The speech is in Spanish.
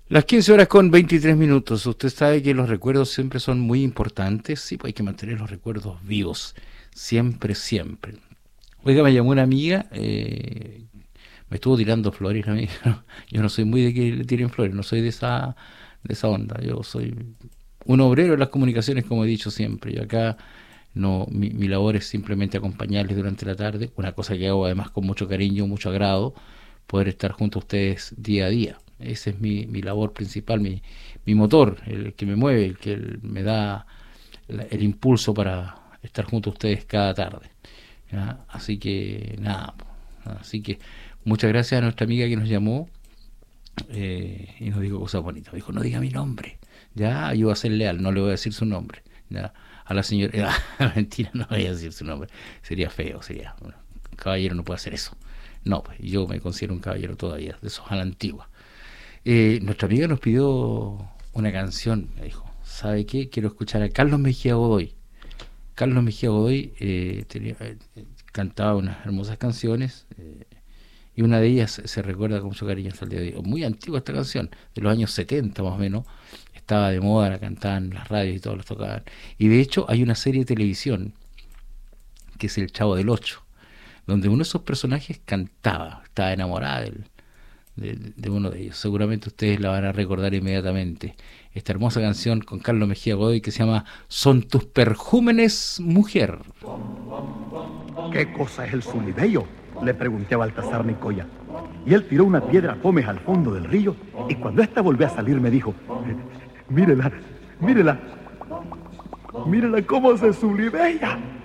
Las 15 horas con 23 minutos. Usted sabe que los recuerdos siempre son muy importantes. Sí, pues hay que mantener los recuerdos vivos. Siempre, siempre. Oiga, me llamó una amiga, me estuvo tirando flores a mí. Yo no soy muy de que le tiren flores, no soy de esa onda. Yo soy un obrero de las comunicaciones, como he dicho siempre. Yo acá no, mi labor es simplemente acompañarles durante la tarde, una cosa que hago además con mucho cariño, mucho agrado, poder estar junto a ustedes día a día. Ese es mi labor principal, mi motor, el que me mueve, el que me da el impulso para estar junto a ustedes cada tarde. ¿Ya? Así que nada, así que muchas gracias a nuestra amiga que nos llamó y nos dijo cosas bonitas. Dijo, no diga mi nombre, ya, yo voy a ser leal, no le voy a decir su nombre. Ya, a la señora, mentira, no voy a decir su nombre, sería feo, sería, bueno, un caballero no puede hacer eso. No, pues yo me considero un caballero todavía, de esos a la antigua. Nuestra amiga nos pidió una canción, me dijo, ¿sabe qué? Quiero escuchar a Carlos Mejía Godoy. Carlos Mejía Godoy cantaba unas hermosas canciones y una de ellas se recuerda con mucho cariño hasta el día de hoy. Muy antigua esta canción, de los años 70 más o menos, estaba de moda, la cantaban en las radios y todos los tocaban. Y de hecho hay una serie de televisión que es El Chavo del Ocho, donde uno de esos personajes cantaba, estaba enamorada de uno de ellos. Seguramente ustedes la van a recordar inmediatamente. Esta hermosa canción con Carlos Mejía Godoy que se llama Son tus perjúmenes, mujer. ¿Qué cosa es el sulibello? Le pregunté a Baltasar Nicoya. Y él tiró una piedra pómez al fondo del río, y cuando ésta volvió a salir me dijo, mírela, mírela, mírela cómo se sulibella.